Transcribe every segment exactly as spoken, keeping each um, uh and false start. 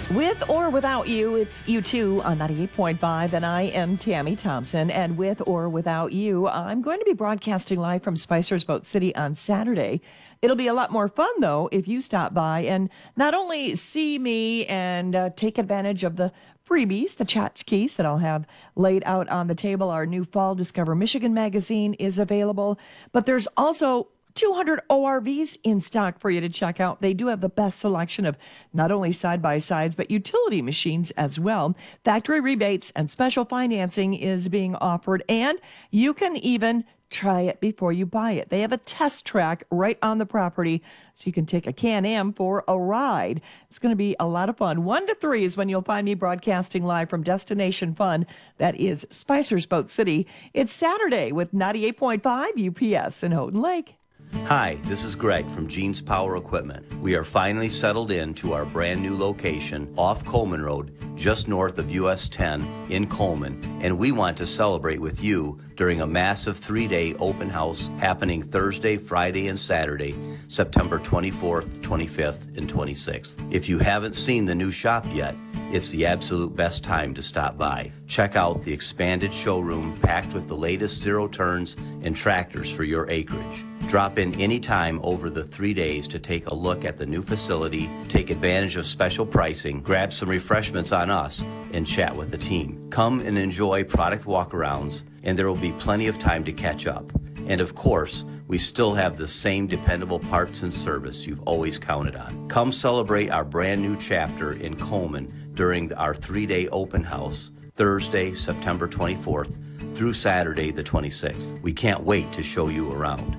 With or without you, it's you two on ninety-eight point five, and I am Tammy Thompson. And with or without you, I'm going to be broadcasting live from Spicer's Boat City on Saturday. It'll be a lot more fun, though, if you stop by and not only see me and uh, take advantage of the freebies, the tchotchkes that I'll have laid out on the table. Our new Fall Discover Michigan magazine is available, but there's also two hundred O R Vs in stock for you to check out. They do have the best selection of not only side-by-sides, but utility machines as well. Factory rebates and special financing is being offered, and you can even try it before you buy it. They have a test track right on the property, so you can take a Can-Am for a ride. It's going to be a lot of fun. One to three is when you'll find me broadcasting live from Destination Fun. That is Spicer's Boat City. It's Saturday with ninety-eight point five U P S in Houghton Lake. Hi, this is Greg from Jeans Power Equipment. We are finally settled in to our brand new location off Coleman Road, just north of U S ten in Coleman, and we want to celebrate with you during a massive three-day open house happening Thursday, Friday, and Saturday, September twenty-fourth, twenty-fifth, and twenty-sixth. If you haven't seen the new shop yet, it's the absolute best time to stop by. Check out the expanded showroom packed with the latest zero turns and tractors for your acreage. Drop in anytime over the three days to take a look at the new facility, take advantage of special pricing, grab some refreshments on us, and chat with the team. Come and enjoy product walkarounds, and there will be plenty of time to catch up. And of course, we still have the same dependable parts and service you've always counted on. Come celebrate our brand new chapter in Coleman during our three-day open house, Thursday, September twenty-fourth through Saturday, the twenty-sixth. We can't wait to show you around.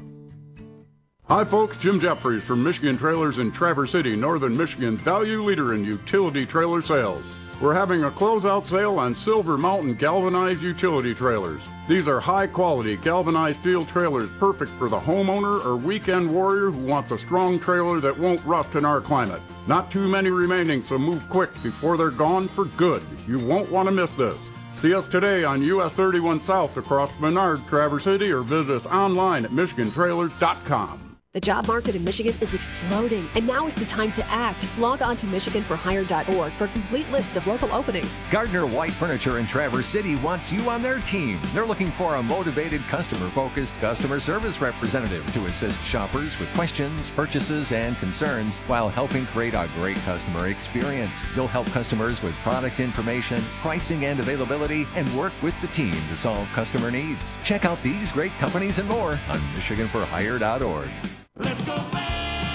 Hi folks, Jim Jeffries from Michigan Trailers in Traverse City, Northern Michigan's value leader in utility trailer sales. We're having a closeout sale on Silver Mountain galvanized utility trailers. These are high quality galvanized steel trailers perfect for the homeowner or weekend warrior who wants a strong trailer that won't rust in our climate. Not too many remaining, so move quick before they're gone for good. You won't want to miss this. See us today on U S thirty-one South across Menard, Traverse City, or visit us online at michigan trailers dot com. The job market in Michigan is exploding, and now is the time to act. Log on to michigan for hire dot org for a complete list of local openings. Gardner White Furniture in Traverse City wants you on their team. They're looking for a motivated, customer-focused customer service representative to assist shoppers with questions, purchases, and concerns while helping create a great customer experience. You'll help customers with product information, pricing, and availability, and work with the team to solve customer needs. Check out these great companies and more on michigan for hire dot org. Let's go back!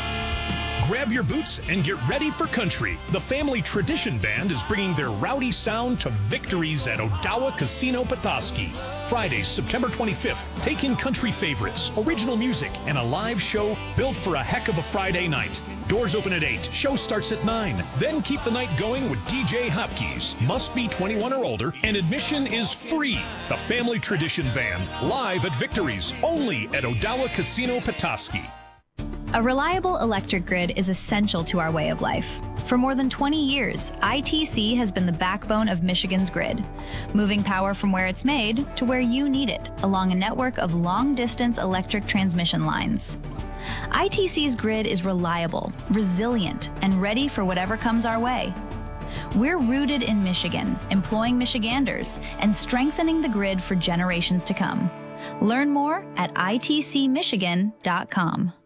Grab your boots and get ready for country. The Family Tradition Band is bringing their rowdy sound to victories at Odawa Casino Petoskey. Friday, September twenty-fifth, take in country favorites, original music, and a live show built for a heck of a Friday night. Doors open at eight, show starts at nine. Then keep the night going with D J Hopkins. Must be twenty-one or older, and admission is free. The Family Tradition Band, live at Victories, only at Odawa Casino Petoskey. A reliable electric grid is essential to our way of life. For more than twenty years, I T C has been the backbone of Michigan's grid, moving power from where it's made to where you need it along a network of long-distance electric transmission lines. I T C's grid is reliable, resilient, and ready for whatever comes our way. We're rooted in Michigan, employing Michiganders, and strengthening the grid for generations to come. Learn more at I T C michigan dot com.